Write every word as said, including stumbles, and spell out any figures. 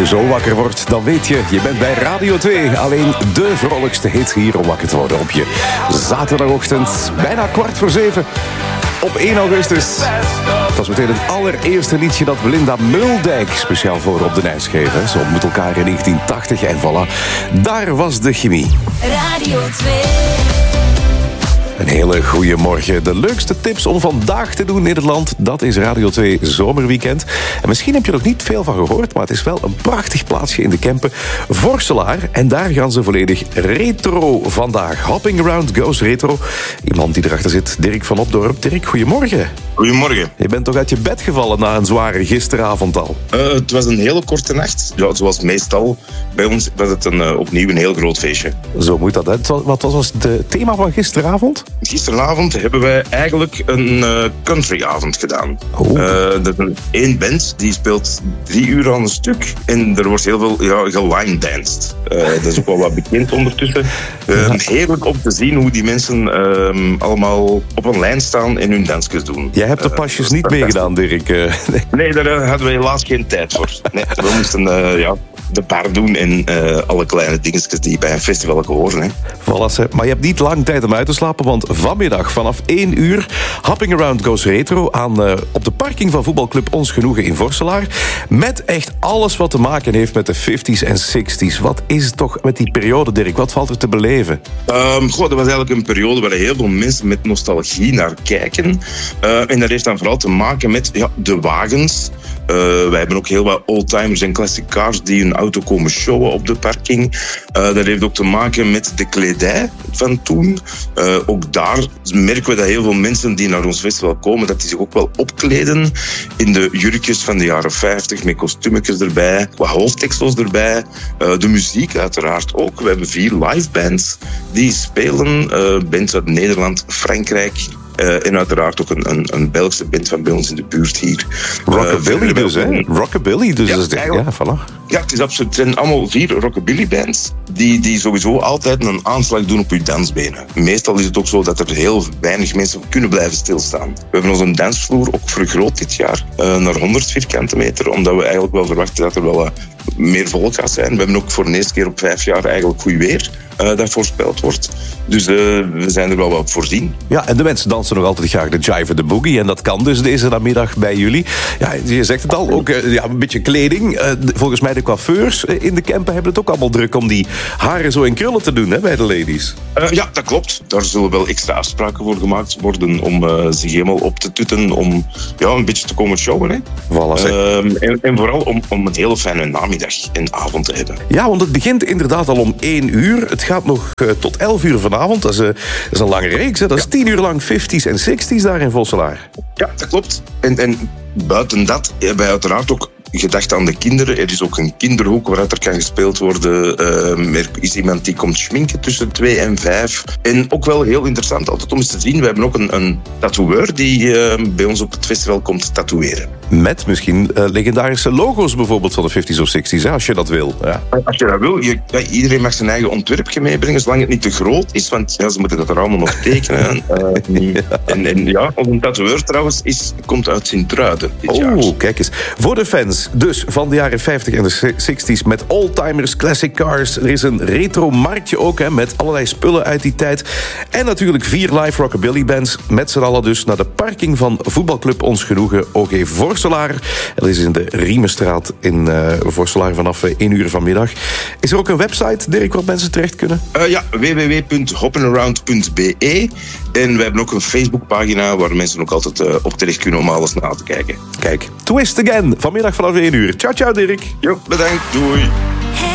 je zo wakker wordt, dan weet je, je bent bij Radio twee. Alleen de vrolijkste hit hier om wakker te worden op je zaterdagochtend. Bijna kwart voor zeven op één augustus. Het was meteen het allereerste liedje dat Belinda Muldijk speciaal voor Op de Nijs schreef. Ze ontmoetten elkaar in negentien tachtig en voilà, daar was de chemie. Radio twee. Een hele goede morgen. De leukste tips om vandaag te doen in het land, dat is Radio twee Zomerweekend. En misschien heb je er nog niet veel van gehoord, maar het is wel een prachtig plaatsje in de Kempen. Vorselaar. En daar gaan ze volledig retro vandaag. Hopping Around Goes Retro. Iemand die erachter zit, Dirk van Opdorp. Dirk, goedemorgen. Goedemorgen. Je bent toch uit je bed gevallen na een zware gisteravond al? Uh, het was een hele korte nacht. Ja, zoals meestal. Bij ons was het een, uh, opnieuw een heel groot feestje. Zo moet dat, hè? Wat was het thema van gisteravond? Gisteravond hebben wij eigenlijk een uh, countryavond gedaan. Oh. Uh, dat is een één band, die speelt drie uur aan een stuk. En er wordt heel veel ja, geline-danced. Uh, dat is ook wel wat bekend ondertussen. Uh, ja. Heerlijk om te zien hoe die mensen uh, allemaal op een lijn staan en hun dansjes doen. Jij hebt de pasjes uh, niet meegedaan, Dirk. Uh, nee. nee, daar uh, hadden we helaas geen tijd voor. Nee, we moesten uh, ja, de bar doen en uh, alle kleine dingetjes die bij een festival horen. Hè. Voilà, maar je hebt niet lang tijd om uit te slapen, want vanmiddag vanaf één uur Hopping Around Goes Retro aan, uh, op de parking van voetbalclub Ons Genoegen in Vorselaar. Met echt alles wat te maken heeft met de vijftiger en zestigers. Wat is het toch met die periode, Dirk? Wat valt er te beleven? Um, goh, dat was eigenlijk een periode waar heel veel mensen met nostalgie naar kijken. Uh, en dat heeft dan vooral te maken met ja, de wagens. Uh, wij hebben ook heel wat oldtimers en classic cars die hun auto komen showen op de parking. Uh, dat heeft ook te maken met de kledij van toen. Uh, ook daar merken we dat heel veel mensen die naar ons festival komen, dat die zich ook wel opkleden in de jurkjes van de jaren vijftig, met kostuumetjes erbij, wat hoofddeksels erbij. Uh, de muziek uiteraard ook. We hebben vier live bands die spelen. Uh, bands uit Nederland, Frankrijk, Uh, en uiteraard ook een, een, een Belgische band van bij ons in de buurt hier. Rockabilly uh, dus, hè? Een... Rockabilly, dus. Ja, is de... ja, voilà. Ja, het is absoluut. Het zijn allemaal vier rockabilly bands die, die sowieso altijd een aanslag doen op je dansbenen. Meestal is het ook zo dat er heel weinig mensen kunnen blijven stilstaan. We hebben onze dansvloer ook vergroot dit jaar uh, naar honderd vierkante meter, omdat we eigenlijk wel verwachten dat er wel uh, meer volk gaat zijn. We hebben ook voor de eerste keer op vijf jaar eigenlijk goed weer uh, dat voorspeld wordt. Dus uh, we zijn er wel wat op voorzien. Ja, en de mensen dansen nog altijd graag de jive en de boogie. En dat kan dus deze namiddag bij jullie. Ja, je zegt het al, ook uh, ja, een beetje kleding. Uh, volgens mij de coiffeurs in de Kempen hebben het ook allemaal druk om die haren zo in krullen te doen, hè, bij de ladies. Uh, ja, dat klopt. Daar zullen wel extra afspraken voor gemaakt worden om uh, zich helemaal op te tutten, om ja, een beetje te komen showen. Hè. Voilà, uh, en, en vooral om, om een hele fijne namiddag en avond te hebben. Ja, want het begint inderdaad al om één uur. Het gaat nog uh, tot elf uur vanavond. Dat is, uh, dat is een lange reeks. Hè. Dat is ja. tien uur lang vijftiger en zestigers daar in Vosselaar. Ja, dat klopt. En, en buiten dat hebben wij uiteraard ook gedacht aan de kinderen. Er is ook een kinderhoek waar er kan gespeeld worden. Uh, er is iemand die komt schminken tussen twee en vijf. En ook wel heel interessant altijd om eens te zien. We hebben ook een, een tatoeëur die uh, bij ons op het festival komt tatoeëren. Met misschien uh, legendarische logo's bijvoorbeeld van de vijftigers of zestigers, hè, als je dat wil. Ja. Als je dat wil. Je, ja, iedereen mag zijn eigen ontwerpje meebrengen, zolang het niet te groot is. Want ja, ze moeten dat er allemaal nog tekenen. Uh, ja. En, en ja, onze tatoeëur trouwens is, komt uit Sint-Truiden dit oh, jaar. Oh, kijk eens. Voor de fans dus van de jaren vijftig en de zestigers met oldtimers, classic cars. Er is een retro-marktje ook, hè, met allerlei spullen uit die tijd. En natuurlijk vier live rockabilly bands. Met z'n allen dus naar de parking van voetbalclub Ons Genoegen O G Vorselaar. Dat is in de Riemenstraat in uh, Vorselaar vanaf uh, één uur vanmiddag. Is er ook een website, Dirk, waar mensen terecht kunnen? Uh, ja, w w w punt hoppenaround punt b e. En we hebben ook een Facebookpagina waar mensen ook altijd uh, op terecht kunnen om alles na te kijken. Kijk, Twist Again, vanmiddag vanaf één uur. Ciao, ciao, Dirk. Jo, bedankt. Doei.